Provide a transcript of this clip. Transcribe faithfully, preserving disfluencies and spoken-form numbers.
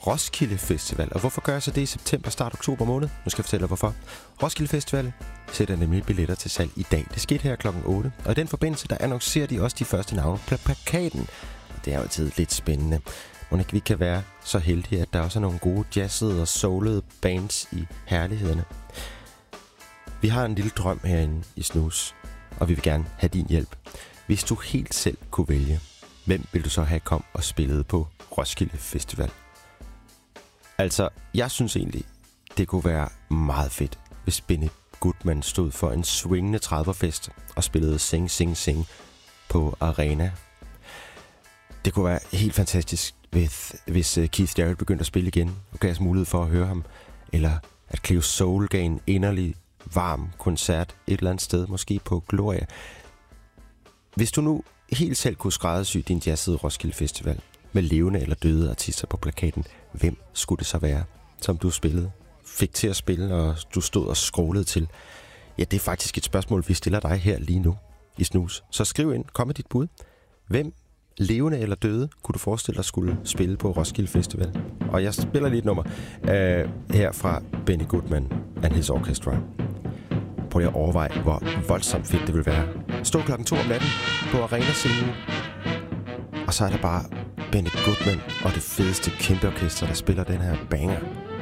Roskilde Festival. Og hvorfor gør jeg så det i september, start oktober måned? Nu skal jeg fortælle dig, hvorfor. Roskilde Festival sætter nemlig billetter til salg i dag. Det skete her klokken otte. Og i den forbindelse, der annoncerer de også de første navne på plakaten. Det er jo altid lidt spændende. Må ikke vi kan være så heldige, at der også er nogle gode jazzede og soulede bands i herlighederne. Vi har en lille drøm herinde i Snus, og vi vil gerne have din hjælp. Hvis du helt selv kunne vælge, hvem vil du så have kom og spillet på Roskilde Festival? Altså, jeg synes egentlig, det kunne være meget fedt, hvis Benny Goodman stod for en swingende trediver-fest og spillede Sing Sing Sing på Arena. Det kunne være helt fantastisk, hvis, hvis Keith Jarrett begyndte at spille igen og gav os mulighed for at høre ham. Eller at Cleo Soul gav en inderlig, varm koncert et eller andet sted, måske på Gloria. Hvis du nu helt selv kunne skræddersy din jazzede Roskilde Festival med levende eller døde artister på plakaten, hvem skulle det så være, som du spillede, fik til at spille, og du stod og scrollede til? Ja, det er faktisk et spørgsmål, vi stiller dig her lige nu i Snus. Så skriv ind, kom med dit bud. Hvem, levende eller døde, kunne du forestille dig skulle spille på Roskilde Festival? Og jeg spiller lige et nummer uh, her fra Benny Goodman and His Orchestra. Prøv lige at overveje, hvor voldsomt fedt det vil være. Stå klokken to om natten på Arena-scenen, og så er der bare Benny Goodman og det fedeste kæmpeorkester, der spiller den her banger.